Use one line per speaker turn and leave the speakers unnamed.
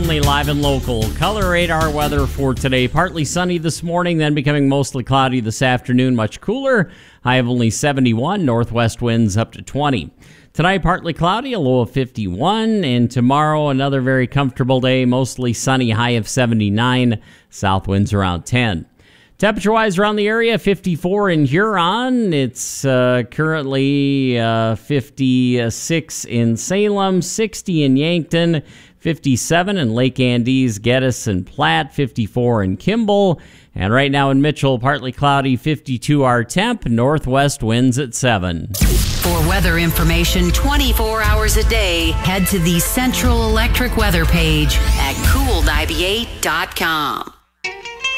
only, live and local. Color radar weather for today. Partly sunny this morning, then becoming mostly cloudy this afternoon. Much cooler. High of only 71. Northwest winds up to 20. Tonight, partly cloudy, a low of 51. And tomorrow, another very comfortable day. Mostly sunny, high of 79. South winds around 10. Temperature-wise around the area, 54 in Huron. It's currently 56 in Salem, 60 in Yankton, 57 in Lake Andes, Geddes, and Platte, 54 in Kimball. And right now in Mitchell, partly cloudy, 52 our temp, northwest winds at 7.
For weather information 24 hours a day, head to the Central Electric weather page at cool98.com.